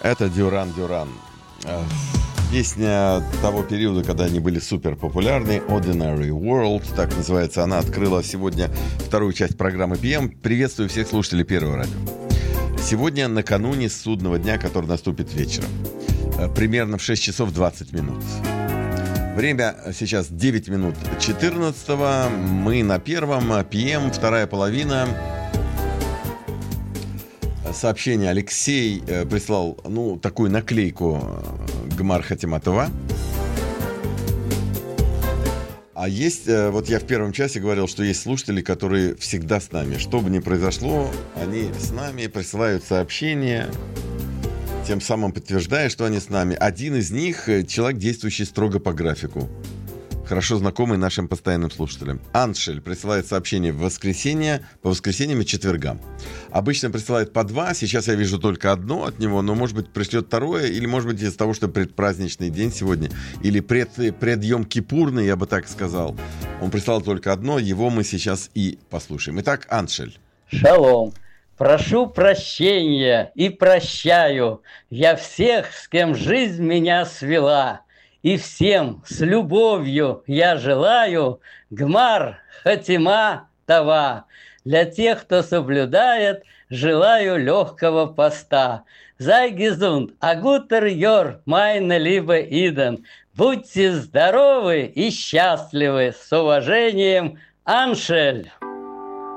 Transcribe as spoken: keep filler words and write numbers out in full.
Это Дюран Дюран. Песня того периода, когда они были супер популярны, Ordinary World, так называется. Она открыла сегодня вторую часть программы пи эм. Приветствую всех слушателей Первого радио. Сегодня накануне судного дня, который наступит вечером. Примерно в шесть часов двадцать минут. Время сейчас девять минут четырнадцатого. Мы на первом пи эм, вторая половина. Сообщение. Алексей э, прислал, ну, такую наклейку Гмар Хатиматова. А есть, э, вот я в первом часе говорил, что есть слушатели, которые всегда с нами. Что бы ни произошло, они с нами присылают сообщения, тем самым подтверждая, что они с нами. Один из них — человек, действующий строго по графику. Хорошо знакомый нашим постоянным слушателям. Аншель присылает сообщение в воскресенье, по воскресеньям и четвергам. Обычно присылает по два, сейчас я вижу только одно от него, но, может быть, пришлет второе, или, может быть, из-за того, что предпраздничный день сегодня, или пред, предъем-кипурный, я бы так сказал. Он прислал только одно, его мы сейчас и послушаем. Итак, Аншель. Шалом. Прошу прощения и прощаю я всех, с кем жизнь меня свела. И всем с любовью я желаю Гмар Хатима Това. Для тех, кто соблюдает, желаю легкого поста. Sei gesund, a guter Jahr, meine liebe Iden. Будьте здоровы и счастливы. С уважением, Аншель.